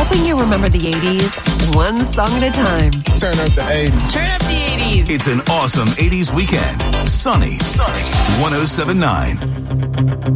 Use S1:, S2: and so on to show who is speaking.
S1: Helping you remember the 80s, one song at a time.
S2: Turn up the 80s.
S3: Turn up the 80s.
S4: It's an awesome 80s weekend. Sunny 107.9.